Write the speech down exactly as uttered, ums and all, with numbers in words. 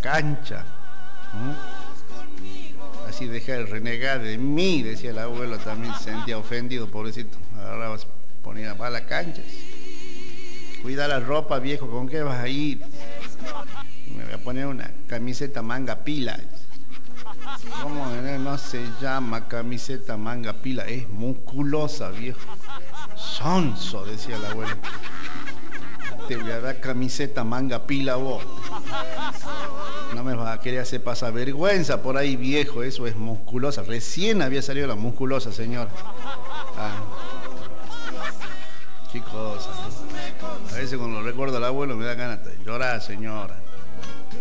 cancha. ¿Mm? Así deja de renegar de mí, decía el abuelo, también se sentía ofendido, pobrecito. Agarraba, ponía, va a la cancha. Cuida la ropa, viejo, ¿con qué vas a ir? Me voy a poner una camiseta manga pila. ¿Cómo no se llama camiseta manga pila? Es musculosa, viejo. Sonso, decía el abuelo. Te voy a dar camiseta manga pila vos. No me vas a querer hacer pasar vergüenza por ahí, viejo. Eso es musculosa. Recién había salido la musculosa, señor. Ah. Qué cosa. A veces cuando recuerdo al abuelo me da ganas de llorar, señora.